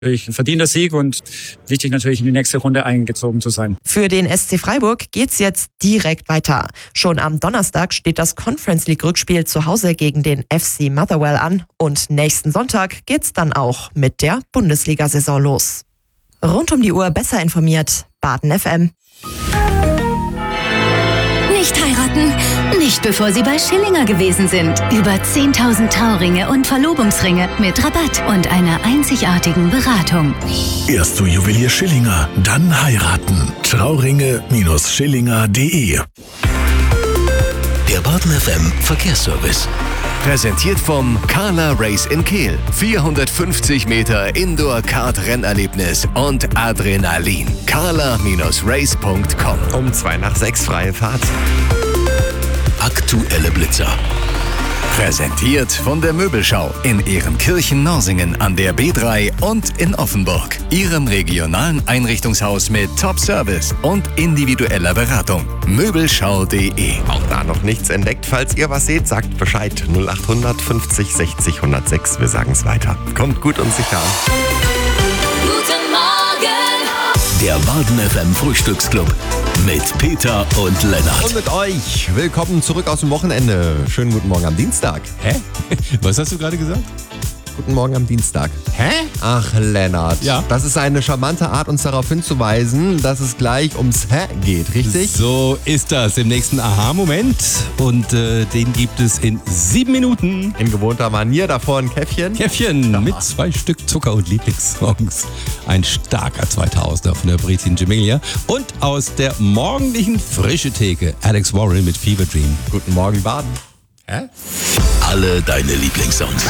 Ein verdienter Sieg und wichtig natürlich in die nächste Runde eingezogen zu sein. Für den SC Freiburg geht's jetzt direkt weiter. Schon am Donnerstag steht das Conference League Rückspiel zu Hause gegen den FC Motherwell an und nächsten Sonntag geht's dann auch mit der Bundesliga-Saison los. Rund um die Uhr besser informiert, Baden FM. Nicht heiraten, nicht bevor Sie bei Schillinger gewesen sind. Über 10.000 Trauringe und Verlobungsringe mit Rabatt und einer einzigartigen Beratung. Erst zu Juwelier Schillinger, dann heiraten. Trauringe-Schillinger.de. Der Baden FM Verkehrsservice. Präsentiert vom Carla Race in Kehl. 450 Meter Indoor-Kart-Rennerlebnis und Adrenalin. carla-race.com. Um 5:02 freie Fahrt. Aktuelle Blitzer. Präsentiert von der Möbelschau in Ehrenkirchen-Norsingen an der B3 und in Offenburg. Ihrem regionalen Einrichtungshaus mit Top-Service und individueller Beratung. Möbelschau.de. Auch da noch nichts entdeckt. Falls ihr was seht, sagt Bescheid. 0800 50 60 106. Wir sagen es weiter. Kommt gut und sicher an. Guten Morgen! Der Baden FM Frühstücksclub mit Peter und Lennart. Und mit euch. Willkommen zurück aus dem Wochenende. Schönen guten Morgen am Dienstag. Hä? Was hast du gerade gesagt? Guten Morgen am Dienstag. Hä? Ach, Lennart. Ja? Das ist eine charmante Art, uns darauf hinzuweisen, dass es gleich ums Hä geht, richtig? So ist das im nächsten Aha-Moment. Und den gibt es in 7 Minuten. In gewohnter Manier davor ein Käffchen. Käffchen mit 2 Stück Zucker und Lieblingssongs. Ein starker 2000er von der Britin Jamilia. Und aus der morgendlichen frische Theke Alex Warren mit Fever Dream. Guten Morgen, Baden. Hä? Alle deine Lieblingssongs.